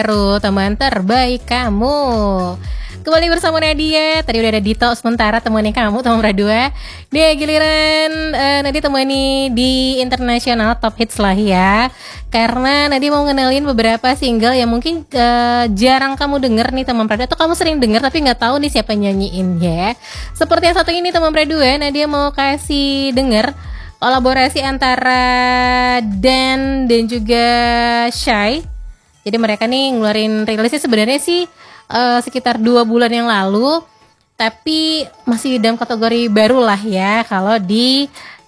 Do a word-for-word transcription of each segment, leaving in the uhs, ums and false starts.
Baru teman terbaik kamu. Kembali bersama Nadia. Tadi udah ada Dito sementara temani kamu teman berdua. Dia giliran uh, Nadia temani di internasional top hits lah ya. Karena Nadia mau ngenalin beberapa single yang mungkin uh, jarang kamu denger nih teman berdua, atau kamu sering denger tapi nggak tahu nih siapa nyanyiin ya. Seperti yang satu ini teman berdua, Nadia mau kasih denger kolaborasi antara Dan dan juga Shy. Jadi mereka nih ngeluarin rilisnya sebenarnya sih uh, sekitar dua bulan yang lalu, tapi masih dalam kategori baru lah ya kalau di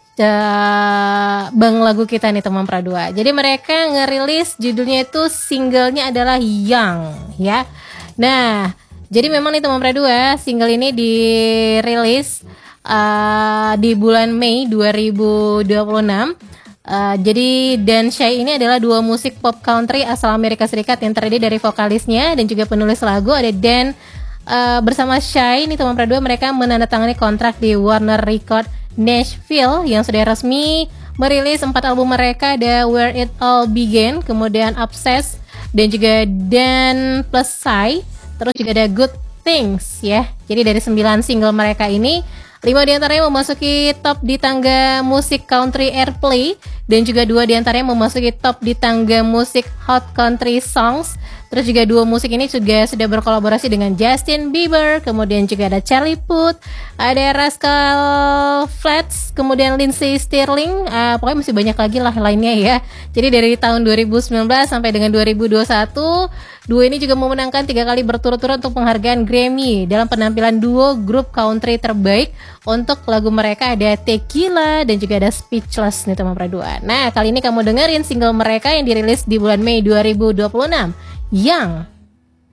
uh, Bang Lagu kita nih teman Pradua. Jadi mereka ngerilis judulnya itu singlenya adalah Young ya. Nah, jadi memang nih teman Pradua, single ini dirilis uh, di bulan Mei dua ribu dua puluh enam. Uh, jadi Dan Shy ini adalah dua musik pop country asal Amerika Serikat yang terdiri dari vokalisnya dan juga penulis lagu. Ada Dan uh, bersama Shy ini teman berdua, mereka menandatangani kontrak di Warner Record Nashville yang sudah resmi merilis empat album mereka. Ada Where It All Began, kemudian Obsessed, dan juga Dan plus Shy, terus juga ada Good Things ya. Jadi dari sembilan single mereka ini, lima diantaranya memasuki top di tangga musik country airplay, dan juga dua diantaranya memasuki top di tangga musik hot country songs. Terus juga dua musik ini juga sudah berkolaborasi dengan Justin Bieber, kemudian juga ada Charlie Puth, ada Rascal Flatts, kemudian Lindsey Stirling, uh, pokoknya masih banyak lagi lah lainnya ya. Jadi dari tahun dua ribu sembilan belas sampai dengan dua ribu dua puluh satu, dua ini juga memenangkan tiga kali berturut-turut untuk penghargaan Grammy dalam penampilan duo grup country terbaik. Untuk lagu mereka ada Tequila dan juga ada Speechless nih teman Pradua. Nah, kali ini kamu dengerin single mereka yang dirilis di bulan Mei dua ribu dua puluh enam, Young.